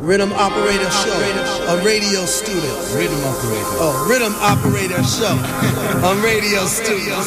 Rhythm Operator Show, a radio studio. Rhythm Operator. Oh, Rhythm Operator Show, a radio studio.